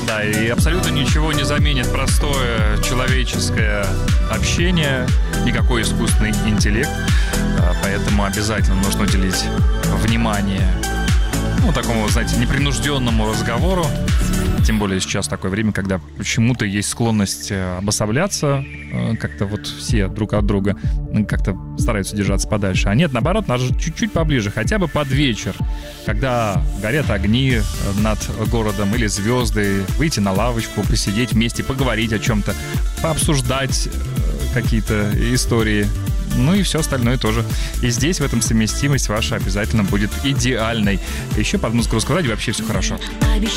Да, и абсолютно ничего не заменит простое человеческое общение, никакой искусственный интеллект. Поэтому обязательно нужно уделить внимание, такому, знаете, непринужденному разговору. Тем более сейчас такое время, когда почему-то есть склонность обособляться, как-то вот все друг от друга как-то стараются держаться подальше. А нет, наоборот, надо чуть-чуть поближе, хотя бы под вечер, когда горят огни над городом или звезды, выйти на лавочку, посидеть вместе, поговорить о чем-то, пообсуждать какие-то истории. И все остальное тоже. И здесь в этом совместимость ваша обязательно будет идеальной. Еще под музыку русского радио вообще все хорошо.